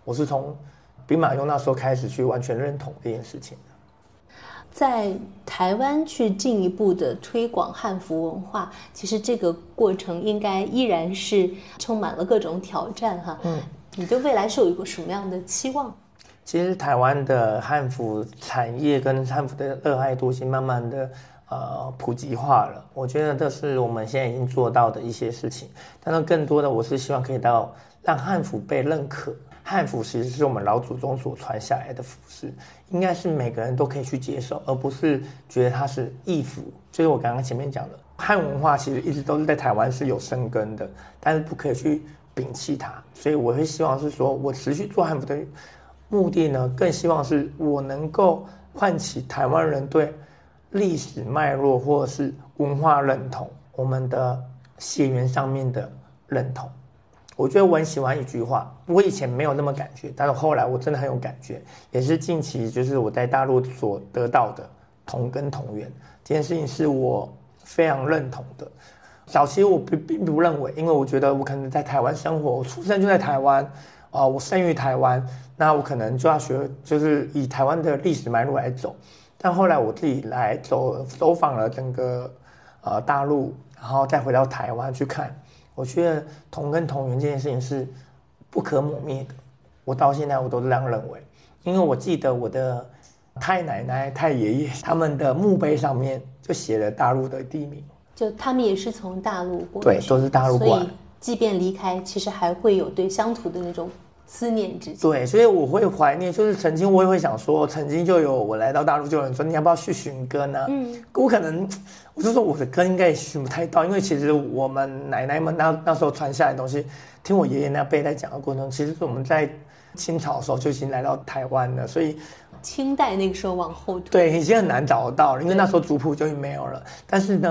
我是从兵马俑那时候开始去完全认同这件事情的。 在台湾去进一步的推广汉服文化，其实这个过程应该依然是充满了各种挑战哈。你对未来是有一个什么样的期望？ 其实台湾的汉服产业跟汉服的热爱度已经慢慢的普及化了，我觉得这是我们现在已经做到的一些事情。但是更多的，我是希望可以到让汉服被认可。汉服其实是我们老祖宗所传下来的服饰，应该是每个人都可以去接受，而不是觉得它是异服。就是我刚刚前面讲的，汉文化其实一直都是在台湾是有生根的，但是不可以去摒弃它。所以我会希望是说，我持续做汉服的目的呢，更希望是我能够唤起台湾人对历史脉络或者是文化认同，我们的血缘上面的认同。我觉得我很喜欢一句话，我以前没有那么感觉，但是后来我真的很有感觉，也是近期就是我在大陆所得到的同根同源这件事情是我非常认同的。早期我并不认为，因为我觉得我可能在台湾生活，我出生就在台湾我生于台湾，那我可能就要学，就是以台湾的历史脉络来走。但后来我自己来走访了整个大陆，然后再回到台湾去看，我觉得同根同源这件事情是不可磨灭的。我到现在我都这样认为，因为我记得我的太奶奶、太爷爷他们的墓碑上面就写了大陆的地名， 就他们也是从大陆过来， 对，都是大陆过来， 所以即便离开，其实还会有对乡土的那种思念之情。 对，所以我会怀念，就是曾经我也会想说，曾经就有我来到大陆，就有人说你要不要去寻根呢？我可能我就说我的根应该也寻不太到，因为其实我们奶奶们那时候传下来的东西，听我爷爷那辈在讲的过程中，其实是我们在清朝的时候就已经来到台湾了，所以清代那个时候往后推， 对，已经很难找得到了，因为那时候族谱就已经没有了。但是呢，